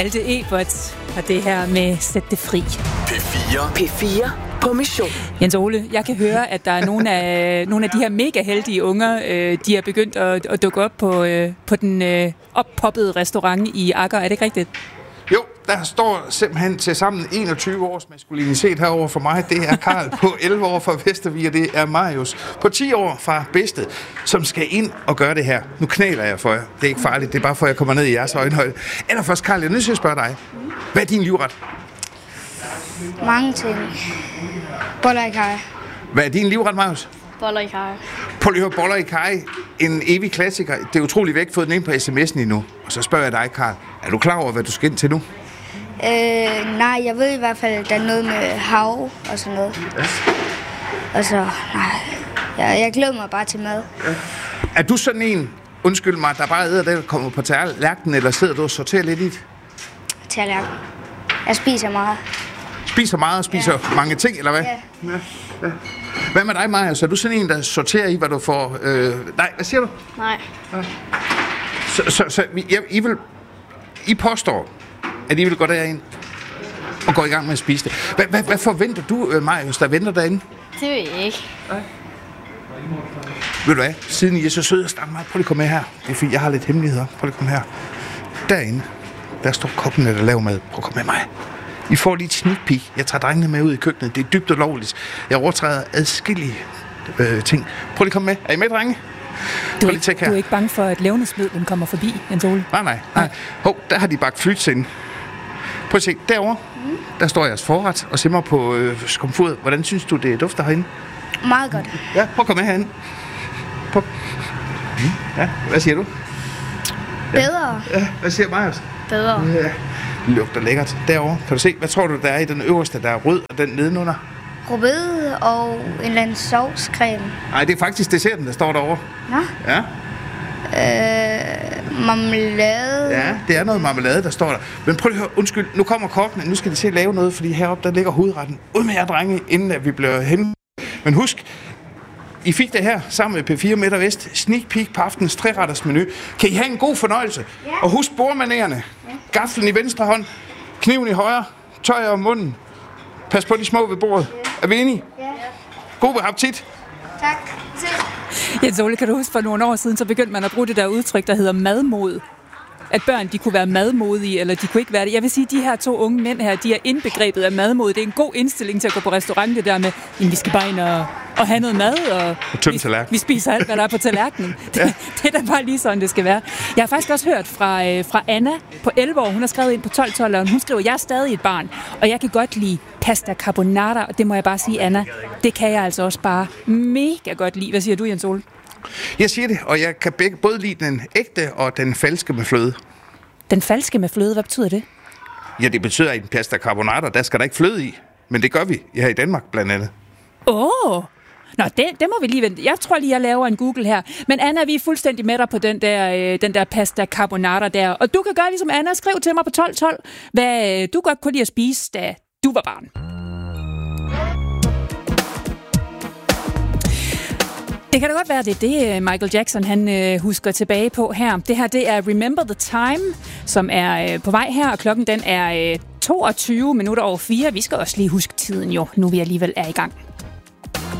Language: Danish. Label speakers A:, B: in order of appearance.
A: Malte Ebert, og det her med Sæt det fri.
B: P4 på mission.
A: Jens Ole, jeg kan høre, at der er nogle af de her mega heldige unger, de er begyndt at dukke op på den oppoppede restaurant i Akker. Er det ikke rigtigt?
C: Jo, der står simpelthen til sammen 21 års maskulinitet herover for mig. Det er Karl på 11 år fra Vestervig, og det er Marius på 10 år fra Bedsted, som skal ind og gøre det her. Nu knæler jeg for jer. Det er ikke farligt, det er bare for, at jeg kommer ned i jeres øjenhøjde. Allerførst, Karl, jeg er nødt til at spørge dig. Hvad er din livret?
D: Mange ting. Boller i kaj.
C: Hvad er din livret, Marius?
D: Boller i kaj.
C: Prøv lige at høre, boller i kaj. En evig klassiker. Det er utroligt væk, fået den ind på sms'en endnu. Og så spørger jeg dig, Karl. Er du klar over, hvad du skal ind til nu?
D: Nej, jeg ved i hvert fald, at der er noget med hav og sådan noget.
C: Ja.
D: Og så, nej. Jeg glæder mig bare til mad.
C: Ja. Er du sådan en, undskyld mig, der bare æder det, der kommer på tallerkenen, eller sidder du og sorterer lidt i det?
D: Tallerken. Jeg spiser meget.
C: Spiser meget og spiser mange ting, eller hvad?
D: Ja.
C: Ja. Hvad med dig, Maja? Så er du sådan en, der sorterer i, hvad du får... Nej, hvad siger du?
D: Nej.
C: Så I påstår, at I vil gå derind og gå i gang med at spise det. Hvad forventer du, Marius, der venter derinde?
D: Det ved jeg ikke.
C: Ved du hvad? Siden I er så søde og stamme mig, prøv lige at komme med her. Det er fordi, jeg har lidt hemmeligheder. Prøv lige at komme her. Derinde, der står kokken, der laver mad. Prøv at komme med mig. I får lige et sneak peek. Jeg tager drengene med ud i køkkenet. Det er dybt ulovligt. Jeg overtræder adskillige ting. Prøv lige at komme med. Er I med, drenge?
A: Du er ikke bange for, at levnedsmidlen kommer forbi, Jens Ole?
C: Nej. Hov, der har de bagt flyts ind. Prøv at se, derovre, der står jeres forret og simmer på skumfod. Hvordan synes du, det dufter herinde?
D: Meget godt.
C: Ja, prøv at komme med herinde. Prøv. Ja, hvad siger du?
D: Bedre.
C: Ja, hvad siger Marius?
D: Bedre.
C: Ja, det lugter lækkert. Derovre, kan du se, hvad tror du, der er i den øverste, der er rød, og den nedenunder?
D: Rødbede og en eller anden sovscreme.
C: Nej, det er faktisk desserten, der står derovre.
D: Nå?
C: Ja.
D: Marmelade.
C: Ja, det er noget marmelade, der står der. Men prøv at høre, undskyld, nu kommer kokkene. Nu skal de til at lave noget, fordi heroppe, der ligger hovedretten. Ud med jer, drenge, inden at vi bliver hen. Men husk, I fik det her sammen med P4 Midt og Vest. Sneak peek på aftens 3-retters menu. Kan I have en god fornøjelse? Ja. Og husk bordmanererne. Ja. Gaflen i venstre hånd, kniven i højre, tøj om munden. Pas på de små ved bordet. Ja. Er vi enige? Ja. God appetit.
D: Tak.
A: Jens Ole, kan du huske, for nogle år siden, så begyndte man at bruge det der udtryk, der hedder madmod. At børn, de kunne være madmodige, eller de kunne ikke være det. Jeg vil sige, at de her 2 unge mænd her, de er indbegrebet af madmod. Det er en god indstilling til at gå på restaurant, det der med, vi skal bare ind og have noget mad, og vi spiser alt, hvad der er på tallerkenen. Det er da bare lige sådan, det skal være. Jeg har faktisk også hørt fra Anna på 11 år. Hun har skrevet ind på 12-12, hun skriver, jeg er stadig et barn, og jeg kan godt lide pasta carbonara, og det må jeg bare sige, Anna, det kan jeg altså også bare mega godt lide. Hvad siger du, Jens Ole?
C: Jeg siger det, og jeg kan både lide den ægte og den falske med fløde.
A: Den falske med fløde, hvad betyder det?
C: Ja, det betyder, at i en pasta carbonara, der skal der ikke fløde i. Men det gør vi her i Danmark, blandt andet.
A: Nå, det må vi lige vente. Jeg tror lige, jeg laver en Google her. Men Anna, vi er fuldstændig med dig på den der pasta carbonara der. Og du kan gøre ligesom Anna. Skriv til mig på 1212, hvad du godt kunne lide at spise, da du var barn. Det kan da godt være, det Michael Jackson han husker tilbage på her. Det her, det er Remember the Time, som er på vej her, og klokken den er 22 minutter over 4. Vi skal også lige huske tiden jo, nu vi alligevel er i gang.